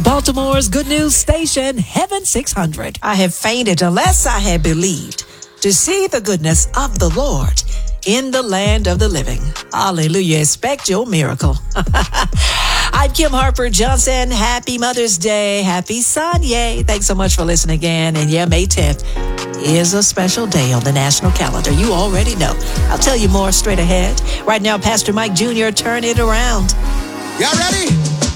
Baltimore's good news station, Heaven 600. I have fainted unless I had believed to see the goodness of the Lord in the land of the living. Hallelujah. Expect your miracle. I'm Kim Harper Johnson. Happy Mother's Day. Happy Sunday. Thanks so much for listening again. And yeah, May 10th is a special day on the national calendar. You already know. I'll tell you more straight ahead. Right now, Pastor Mike Jr., turn it around. Y'all ready?